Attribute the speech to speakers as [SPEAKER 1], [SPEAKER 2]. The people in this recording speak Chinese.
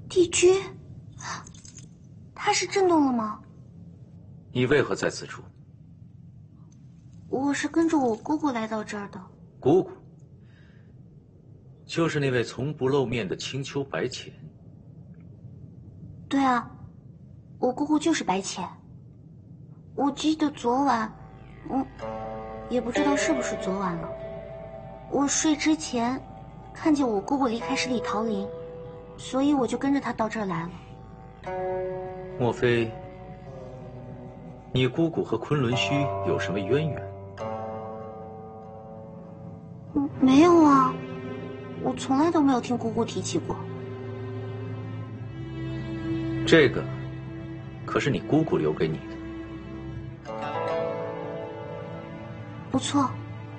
[SPEAKER 1] 帝君，他是震动了吗？
[SPEAKER 2] 你为何在此处？
[SPEAKER 1] 我是跟着我姑姑来到这儿的。
[SPEAKER 2] 姑姑，就是那位从不露面的青丘白浅。
[SPEAKER 1] 对啊，我姑姑就是白浅。我记得昨晚，也不知道是不是昨晚了。我睡之前，看见我姑姑离开十里桃林，所以我就跟着她到这儿来了。
[SPEAKER 2] 莫非你姑姑和昆仑虚有什么渊源？
[SPEAKER 1] 没有啊，我从来都没有听姑姑提起过。
[SPEAKER 2] 这个可是你姑姑留给你的。
[SPEAKER 1] 不错。